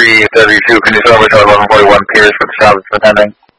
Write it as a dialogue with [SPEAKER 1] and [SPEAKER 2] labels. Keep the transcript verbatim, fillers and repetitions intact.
[SPEAKER 1] three W two, can you tell me eleven forty-one Pierce for the stop that's been pending?